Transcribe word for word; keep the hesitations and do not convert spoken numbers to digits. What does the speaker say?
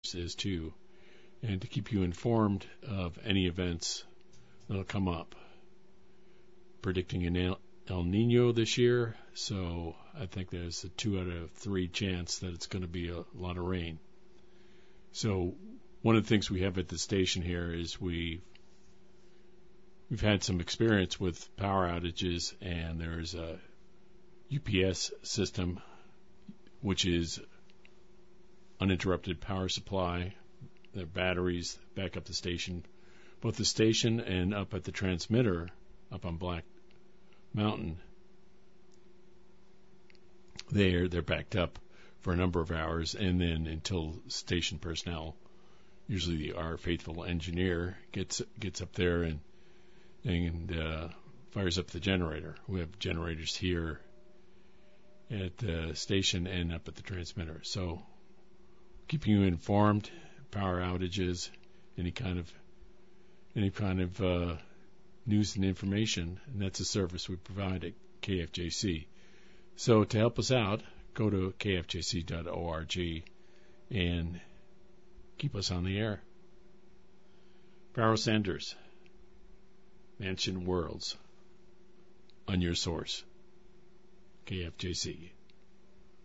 is too, and to keep you informed of any events that'll come up. Predicting an El, El Nino this year, so I think there's a two out of three chance that it's going to be a lot of rain. So one of the things we have at the station here is we we've had some experience with power outages, and there's a U P S system, which is uninterrupted power supply. The batteries back up the station, both the station and up at the transmitter up on Black Mountain. They're they're backed up for a number of hours, and then until station personnel, usually our faithful engineer, gets gets up there and and uh, fires up the generator. We have generators here at the station and up at the transmitter. So keeping you informed, power outages, any kind of any kind of uh, news and information, and that's a service we provide at K F J C. So to help us out, go to k f j c dot org and keep us on the air. Pharoah Sanders, Mansion Worlds, on your source, K F J C.